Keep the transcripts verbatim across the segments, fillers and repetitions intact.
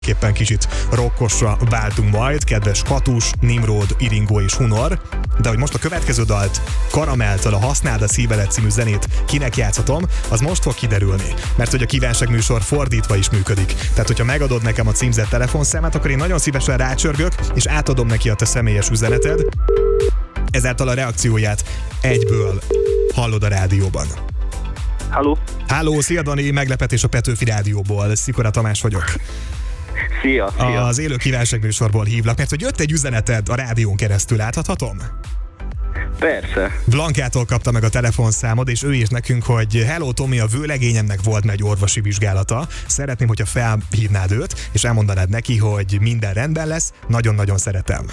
Éppen kicsit rokkosra váltunk majd, kedves Katus, Nimród, Iringó és Hunor, de hogy most a következő dalt, Karamelltől a Használd a szívedet című zenét kinek játszhatom, az most fog kiderülni, mert hogy a kívánságműsor fordítva is működik. Tehát, hogyha megadod nekem a címzett telefonszámát, akkor én nagyon szívesen rácsörgök, és átadom neki a te személyes üzeneted. Ezáltal a reakcióját egyből hallod a rádióban. Halló? Halló, szia Dani, meglepetés a Petőfi Rádióból, Szikora Tamás vagyok. Szia, szia. Az élő kívánságműsorból hívlak, mert hogy jött egy üzeneted a rádión keresztül, láthatom? Persze. Blankától kapta meg a telefonszámod, és ő írt nekünk, hogy hello Tomi, a vőlegényemnek volt egy orvosi vizsgálata. Szeretném, hogyha felhívnád őt, és elmondanád neki, hogy minden rendben lesz, nagyon-nagyon szeretem.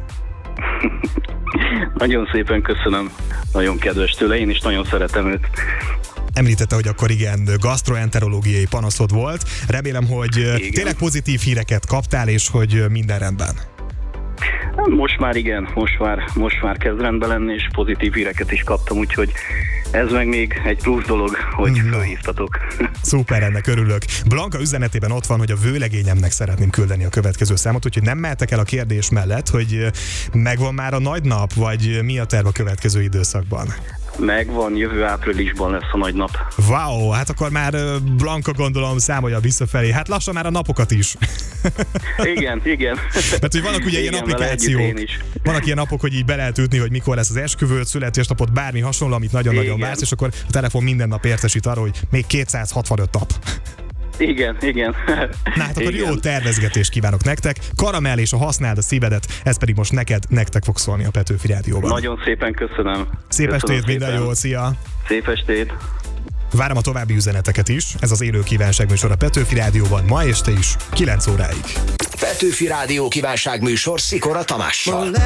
Nagyon szépen köszönöm, nagyon kedves tőle, én is nagyon szeretem őt. Említette, hogy akkor igen, gastroenterológiai panaszod volt. Remélem, hogy igen. Tényleg pozitív híreket kaptál, és hogy minden rendben. Most már igen, most már, most már kezd rendben lenni, és pozitív híreket is kaptam, úgyhogy ez meg még egy plusz dolog, hogy no. Felhívtatok. Szuper, ennek örülök. Blanka üzenetében ott van, hogy a vőlegényemnek szeretném küldeni a következő számot, úgyhogy nem mehetek el a kérdés mellett, hogy megvan már a nagy nap, vagy mi a terv a következő időszakban? Megvan, jövő áprilisban lesz a nagy nap. Wow, hát akkor már Blanka gondolom számolja visszafelé. Hát lassan már a napokat is. Igen, igen. Mert hogy vannak ugye igen, ilyen applikációk, vannak ilyen napok, hogy így be lehet ütni, hogy mikor lesz az esküvőt, születésnapot, bármi hasonló, amit nagyon-nagyon vársz, és akkor a telefon minden nap értesít arra, hogy még kétszázhatvanöt nap. Igen, igen. Na hát akkor igen. Jó tervezgetést kívánok nektek. Karamell és a Használd a szívedet, ez pedig most neked, nektek fog szólni a Petőfi Rádióban. Nagyon szépen köszönöm. Szép köszönöm estét, szépen. minden jó, szia! Szép estét! Várom a további üzeneteket is, ez az élő kívánságműsor a Petőfi Rádióban, ma este is, kilenc óráig. Petőfi Rádió kívánságműsor Szikora Tamással.